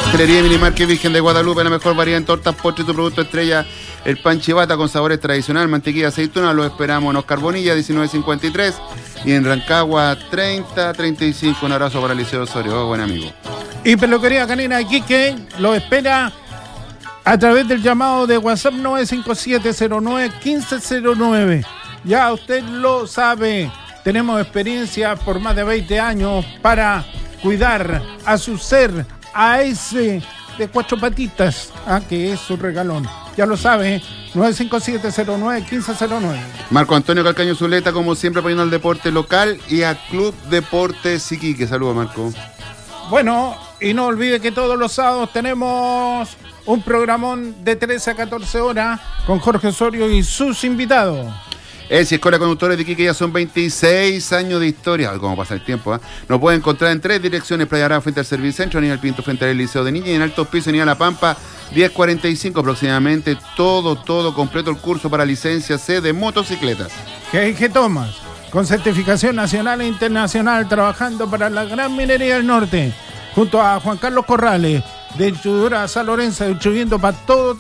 Pastelería Minimarket Virgen de Guadalupe, la mejor variedad en tortas, postres, tu producto estrella, el pan chivata con sabores tradicional, mantequilla, aceituna. Lo esperamos en Oscar Bonilla, 1953, y en Rancagua, 3035. Un abrazo para Liceo Osorio, buen amigo. Y Peluquería Canina Iquique lo espera a través del llamado de WhatsApp 95709-1509. Ya usted lo sabe, tenemos experiencia por más de 20 años para cuidar a su ser, a ese de 4 patitas, que es su regalón. Ya lo sabe, 95709-1509. Marco Antonio Calcaño Zuleta, como siempre, apoyando al deporte local y a Club Deportes Iquique. Saludos, Marco. Bueno, y no olvide que todos los sábados tenemos un programón de 13 a 14 horas con Jorge Osorio y sus invitados. Escuela Conductores de Iquique, ya son 26 años de historia. Cómo pasa el tiempo, Nos puede encontrar en 3 direcciones: Playa Arao frente al Servicentro, Aníbal Pinto frente al Liceo de Niña, y en Altos Pisos, Avenida La Pampa, 1045 aproximadamente. Todo completo el curso para licencia C de motocicletas. G. Thomas, con certificación nacional e internacional, trabajando para la gran minería del norte, junto a Juan Carlos Corrales, de Distribuidora San Lorenzo, distribuyendo para todo